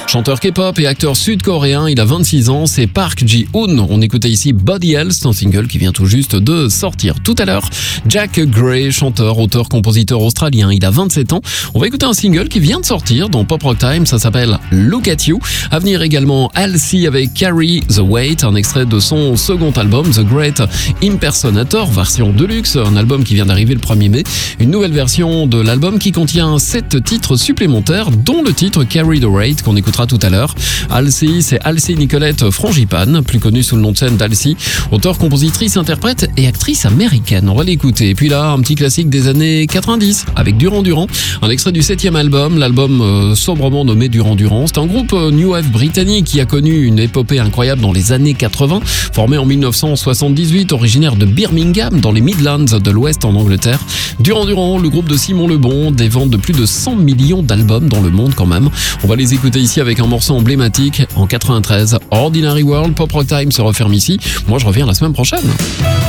Chanteur K-pop et acteur sud-coréen, il a 26 ans, c'est Park Ji-hoon. On écoutait ici Body Health, un single qui vient tout juste de sortir. Tout à l'heure, Jack Gray, chanteur, auteur, compositeur australien, il a 27 ans. On va écouter un single qui vient de sortir dans Pop Rock Time, ça s'appelle Look at You. À venir également Halsey avec Carry the Weight, un extrait de son second album The Great Impersonator, version deluxe, un album qui vient d'arriver le 1er mai. Une nouvelle version de l'album qui contient 7 titres supplémentaires, dont le titre Carry the Weight qu'on écoutera tout à l'heure. Halsey, c'est Halsey Nicolette Frangipane, plus connue sous le nom de scène d'Halsey, auteure, compositrice, interprète et actrice américaine. On va l'écouter. Et puis là, un petit classique des années 90 avec Duran Duran, un extrait du 7e album, l'album sobrement nommé Duran Duran. C'est un groupe New Wave britannique qui a connu une épopée incroyable dans les années 80, formé en 1978, originaire de Birmingham dans les Midlands de l'Ouest en Angleterre. Duran Duran, le groupe de Simon Le Bon, des ventes de plus de 100 millions d'albums dans le monde quand même. On va les écouter ici avec un morceau emblématique en 93. Ordinary World, Pop Rock Time se referme ici. Moi je reviens la semaine prochaine.